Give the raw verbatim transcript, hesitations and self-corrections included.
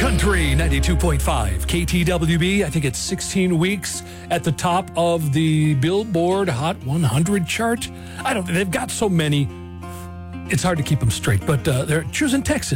Country ninety-two point five, K T W B. I think it's sixteen weeks at the top of the Billboard Hot one hundred chart. I don't. They've got so many. It's hard to keep them straight, but uh, they're choosing Texas.